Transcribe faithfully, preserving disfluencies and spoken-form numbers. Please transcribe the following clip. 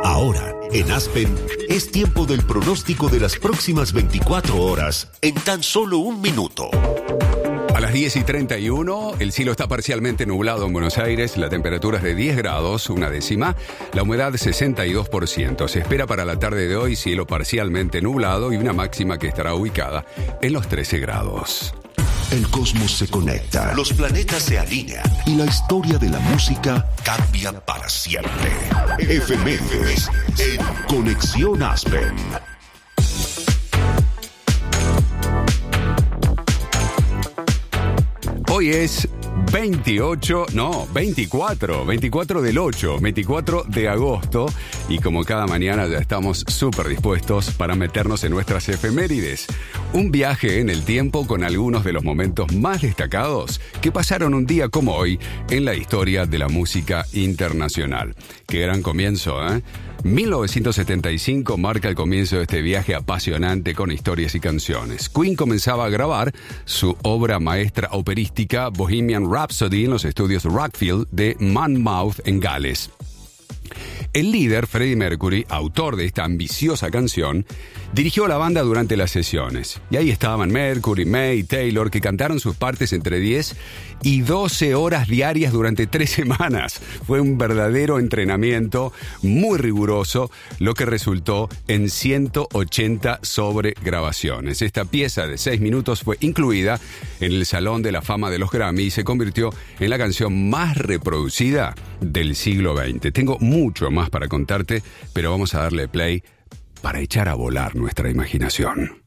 Ahora, en Aspen, es tiempo del pronóstico de las próximas veinticuatro horas en tan solo un minuto. A las diez y treinta y uno, el cielo está parcialmente nublado en Buenos Aires, la temperatura es de diez grados, una décima, la humedad sesenta y dos por ciento. Se espera para la tarde de hoy cielo parcialmente nublado y una máxima que estará ubicada en los trece grados. El cosmos se conecta, los planetas se alinean y la historia de la música cambia para siempre. Efemérides en Conexión Aspen. Hoy es veintiocho, no, veinticuatro, veinticuatro del ocho, veinticuatro de agosto, y como cada mañana ya estamos súper dispuestos para meternos en nuestras efemérides. Un viaje en el tiempo con algunos de los momentos más destacados que pasaron un día como hoy en la historia de la música internacional. Qué gran comienzo, ¿eh? mil novecientos setenta y cinco marca el comienzo de este viaje apasionante con historias y canciones. Queen comenzaba a grabar su obra maestra operística Bohemian Rhapsody en los estudios Rockfield de Monmouth en Gales. El líder, Freddie Mercury, autor de esta ambiciosa canción, dirigió la banda durante las sesiones. Y ahí estaban Mercury, May y Taylor, que cantaron sus partes entre diez y doce horas diarias durante tres semanas. Fue un verdadero entrenamiento muy riguroso, lo que resultó en ciento ochenta sobregrabaciones. Esta pieza de seis minutos fue incluida en el Salón de la Fama de los Grammy y se convirtió en la canción más reproducida del siglo veinte. Tengo mucho más para contarte, pero vamos a darle play para echar a volar nuestra imaginación.